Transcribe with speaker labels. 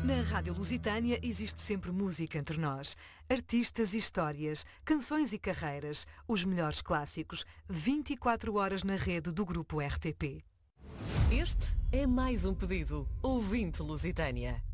Speaker 1: Na Rádio Lusitânia existe sempre música entre nós. Artistas e histórias, canções e carreiras, os melhores clássicos, 24 horas na rede do Grupo RTP.
Speaker 2: Este é mais um pedido. Ouvinte Lusitânia.